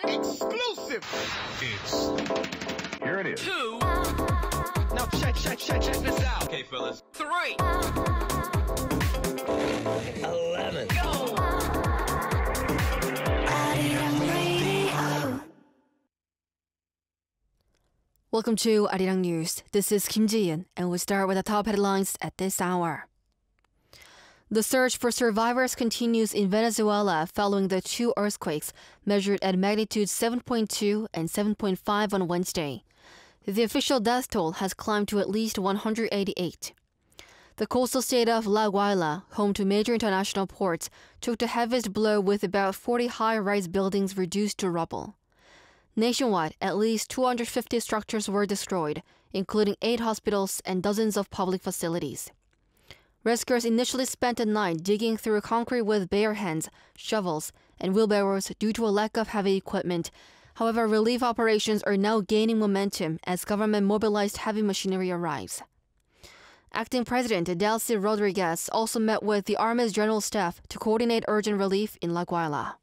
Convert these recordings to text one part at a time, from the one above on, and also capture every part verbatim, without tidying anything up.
Exclusive. It's here it is. Two. Now check, check, check, check this out. Okay, fellas. Three. Eleven. Go. Welcome to Arirang News. This is Kim Ji-in, and we start with the top headlines at this hour. The search for survivors continues in Venezuela following the two earthquakes measured at magnitude seven point two and seven point five on Wednesday. The official death toll has climbed to at least one hundred eighty-eight. The coastal state of La Guaira, home to major international ports, took the heaviest blow with about forty high-rise buildings reduced to rubble. Nationwide, at least two hundred fifty structures were destroyed, including eight hospitals and dozens of public facilities. Rescuers initially spent the night digging through concrete with bare hands, shovels, and wheelbarrows due to a lack of heavy equipment. However, relief operations are now gaining momentum as government-mobilized heavy machinery arrives. Acting President Delcy Rodriguez also met with the Army's General Staff to coordinate urgent relief in La Guaira.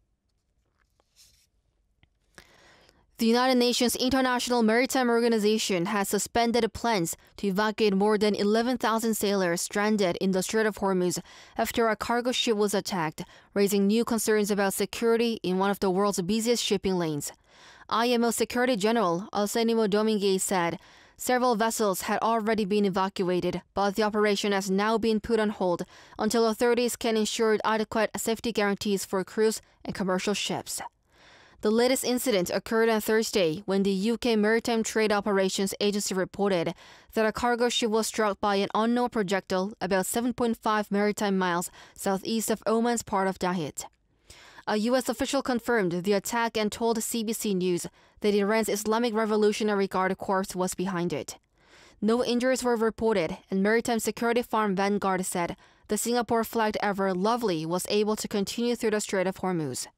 The United Nations International Maritime Organization has suspended plans to evacuate more than eleven thousand sailors stranded in the Strait of Hormuz after a cargo ship was attacked, raising new concerns about security in one of the world's busiest shipping lanes. I M O Secretary General Alcenimo Dominguez said several vessels had already been evacuated, but the operation has now been put on hold until authorities can ensure adequate safety guarantees for crews and commercial ships. The latest incident occurred on Thursday when the U K Maritime Trade Operations Agency reported that a cargo ship was struck by an unknown projectile about seven point five maritime miles southeast of Oman's part of Dahit. A U S official confirmed the attack and told C B C News that Iran's Islamic Revolutionary Guard Corps was behind it. No injuries were reported, and maritime security firm Vanguard said the Singapore-flagged Ever Lovely was able to continue through the Strait of Hormuz.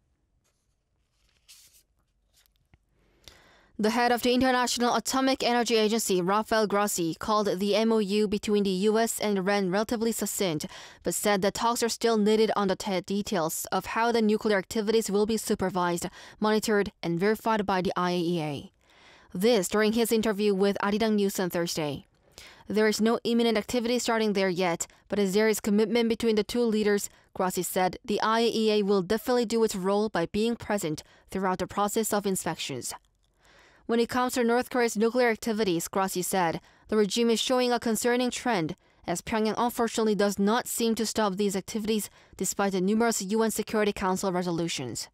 The head of the International Atomic Energy Agency, Rafael Grossi, called the M O U between the U S and Iran relatively succinct, but said that talks are still needed on the t- details of how the nuclear activities will be supervised, monitored, and verified by the I A E A. This during his interview with Arirang News on Thursday. There is no imminent activity starting there yet, but as there is commitment between the two leaders, Grossi said the I A E A will definitely do its role by being present throughout the process of inspections. When it comes to North Korea's nuclear activities, Grossi said, the regime is showing a concerning trend, as Pyongyang unfortunately does not seem to stop these activities despite the numerous U N Security Council resolutions.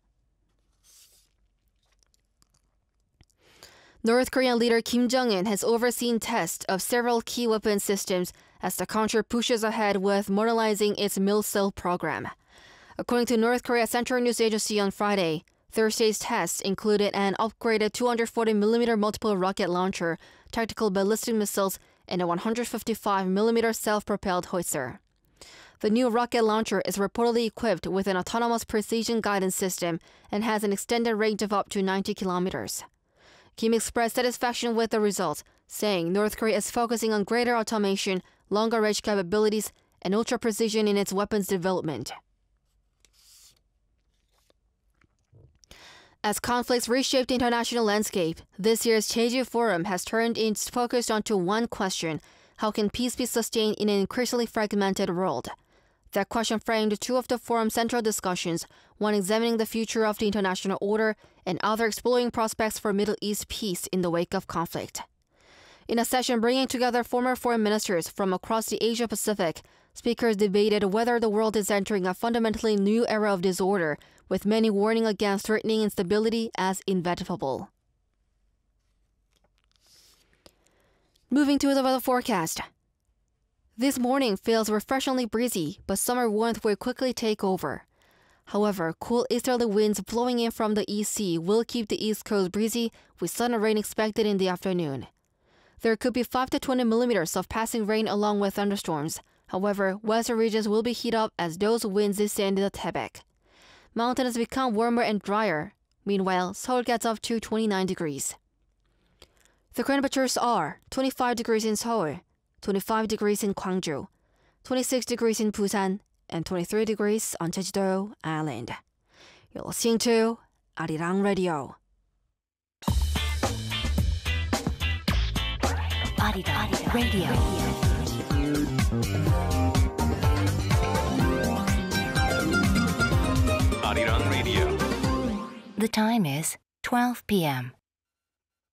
North Korean leader Kim Jong-un has overseen tests of several key weapon systems as the country pushes ahead with modernizing its missile program. According to North Korea's Central News Agency on Friday, Thursday's tests included an upgraded two hundred forty millimeter multiple rocket launcher, tactical ballistic missiles, and a one hundred fifty-five millimeter self-propelled howitzer. The new rocket launcher is reportedly equipped with an autonomous precision guidance system and has an extended range of up to ninety kilometers. Kim expressed satisfaction with the results, saying North Korea is focusing on greater automation, longer range capabilities, and ultra-precision in its weapons development. As conflicts reshape the international landscape, this year's Jeju Forum has turned its focus onto one question: how can peace be sustained in an increasingly fragmented world? That question framed two of the forum's central discussions, one examining the future of the international order and other exploring prospects for Middle East peace in the wake of conflict. In a session bringing together former foreign ministers from across the Asia-Pacific, speakers debated whether the world is entering a fundamentally new era of disorder, with many warning against threatening instability as inevitable. Moving to the weather forecast. This morning feels refreshingly breezy, but summer warmth will quickly take over. However, cool easterly winds blowing in from the E C will keep the East Coast breezy, with sun and rain expected in the afternoon. There could be five to twenty millimeters of passing rain along with thunderstorms. However, western regions will be heat up as those winds descend the Taebaek. Mountains become warmer and drier. Meanwhile, Seoul gets up to twenty-nine degrees. The temperatures are twenty-five degrees in Seoul, twenty-five degrees in Gwangju, twenty-six degrees in Busan, and twenty-three degrees on Jeju-do Island. You're listening to 아리랑 라디오. 아리랑 라디오. Arirang Radio. The time is twelve p m